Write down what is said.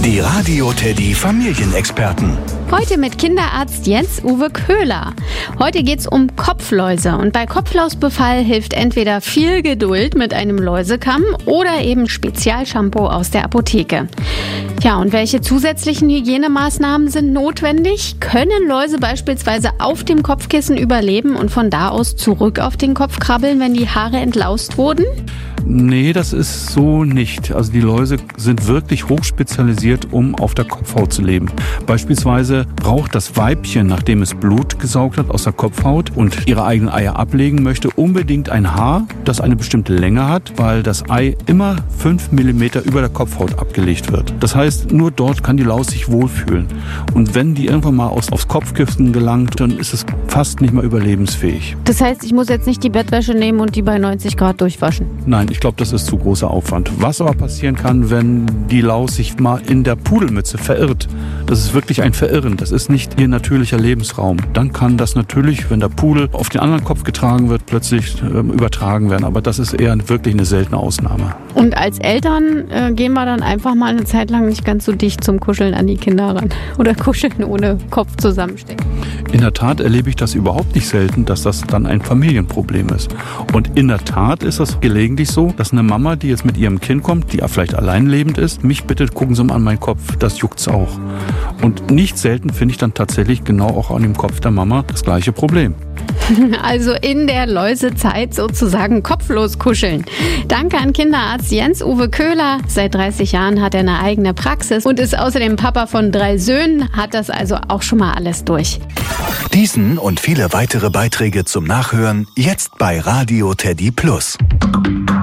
Die Radio Teddy Familienexperten. Heute mit Kinderarzt Jens-Uwe Köhler. Heute geht's um Kopfläuse. Und bei Kopflausbefall hilft entweder viel Geduld mit einem Läusekamm oder eben Spezialshampoo aus der Apotheke. Ja, und welche zusätzlichen Hygienemaßnahmen sind notwendig? Können Läuse beispielsweise auf dem Kopfkissen überleben und von da aus zurück auf den Kopf krabbeln, wenn die Haare entlaust wurden? Nee, das ist so nicht. Also die Läuse sind wirklich hochspezialisiert, um auf der Kopfhaut zu leben. Beispielsweise braucht das Weibchen, nachdem es Blut gesaugt hat aus der Kopfhaut und ihre eigenen Eier ablegen möchte, unbedingt ein Haar, das eine bestimmte Länge hat, weil das Ei immer 5 mm über der Kopfhaut abgelegt wird. Das heißt, nur dort kann die Laus sich wohlfühlen. Und wenn die irgendwann mal aufs Kopfkissen gelangt, dann ist es fast nicht mehr überlebensfähig. Das heißt, ich muss jetzt nicht die Bettwäsche nehmen und die bei 90 Grad durchwaschen? Nein, ich glaube, das ist zu großer Aufwand. Was aber passieren kann, wenn die Laus sich mal in der Pudelmütze verirrt, das ist wirklich ein Verirren, das ist nicht ihr natürlicher Lebensraum. Dann kann das natürlich, wenn der Pudel auf den anderen Kopf getragen wird, plötzlich übertragen werden. Aber das ist eher wirklich eine seltene Ausnahme. Und als Eltern gehen wir dann einfach mal eine Zeit lang nicht ganz so dicht zum Kuscheln an die Kinder ran. Oder kuscheln ohne Kopf zusammenstecken. In der Tat erlebe ich das überhaupt nicht selten, dass das dann ein Familienproblem ist. Und in der Tat ist es gelegentlich so, dass eine Mama, die jetzt mit ihrem Kind kommt, die ja vielleicht allein lebend ist, mich bittet, gucken Sie mal an meinen Kopf, das juckt's auch. Und nicht selten finde ich dann tatsächlich genau auch an dem Kopf der Mama das gleiche Problem. Also in der Läusezeit sozusagen kopflos kuscheln. Danke an Kinderarzt Jens-Uwe Köhler. Seit 30 Jahren hat er eine eigene Praxis und ist außerdem Papa von 3 Söhnen, hat das also auch schon mal alles durch. Diesen und viele weitere Beiträge zum Nachhören jetzt bei Radio Teddy Plus.